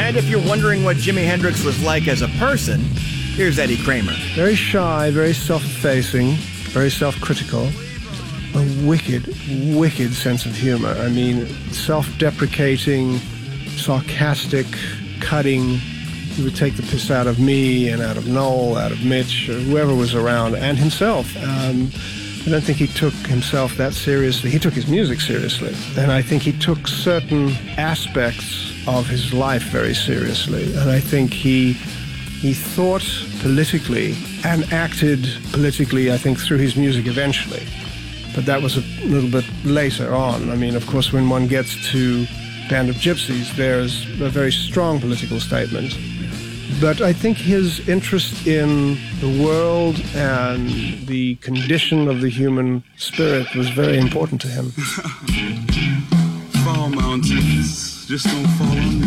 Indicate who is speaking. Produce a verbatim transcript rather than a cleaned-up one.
Speaker 1: And if you're wondering what Jimi Hendrix was like as a person, here's Eddie Kramer.
Speaker 2: Very shy, very self-facing, very self-critical. A wicked, wicked sense of humor. I mean, self-deprecating, sarcastic, cutting. He would take the piss out of me and out of Noel, out of Mitch, or whoever was around, and himself. Um, I don't think he took himself that seriously. He took his music seriously. And I think he took certain aspects of his life very seriously. And I think he he thought politically and acted politically, I think, through his music eventually. But that was a little bit later on. I mean, of course, when one gets to Band of Gypsys, there's a very strong political statement. But I think his interest in the world and the condition of the human spirit was very important to him.
Speaker 3: Fall mountains, just don't fall on me.